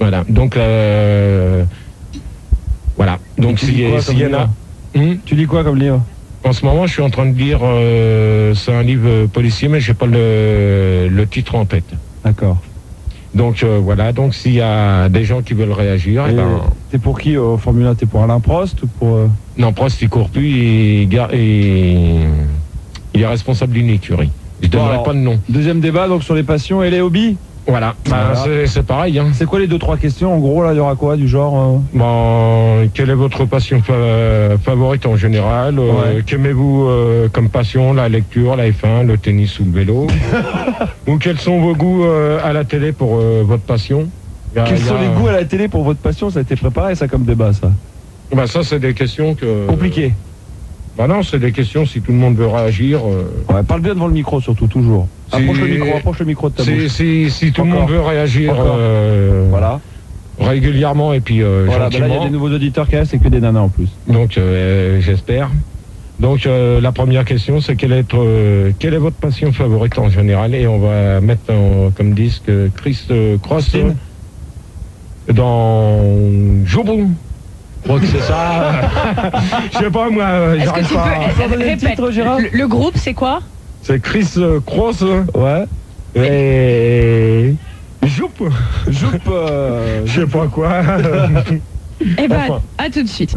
Voilà. Donc, voilà. Donc, s'il y en a. Tu lis quoi comme livre? En ce moment, je suis en train de lire. C'est un livre policier, mais j'ai pas le titre en tête. D'accord. Donc voilà. Donc s'il y a des gens qui veulent réagir, t'es pour qui au Formule 1? T'es pour Alain Prost ou pour Non, Prost il court plus et il est responsable d'une écurie. Je donnerai pas de nom. Deuxième débat donc sur les passions et les hobbies. Voilà, c'est pareil. Hein. C'est quoi les 2-3 questions? En gros, là, il y aura quoi du genre quelle est votre passion favorite en général? Qu'aimez-vous comme passion? La lecture, la F1, le tennis ou le vélo? Ou quels sont vos goûts à la télé pour votre passion? Quels sont les goûts à la télé pour votre passion? Ça a été préparé, ça, comme débat, ça? Ça, c'est des questions que... Compliquées. Non, c'est des questions si tout le monde veut réagir. Parle bien devant le micro, surtout, toujours. Approche le micro de ta bouche. Si tout le monde veut réagir voilà. régulièrement et puis voilà, là, il y a des nouveaux auditeurs qui restent, c'est que des nanas en plus. Donc, j'espère. Donc, la première question, c'est quelle est votre passion favorite en général? Et on va mettre comme disque Chris Cross dans Joubou. Je crois que c'est ça. Je sais pas, moi, j'arrive pas. Le groupe, c'est quoi? C'est Chris Cross. Ouais. Et... Joup. Je sais pas quoi. Eh ben, à tout de suite.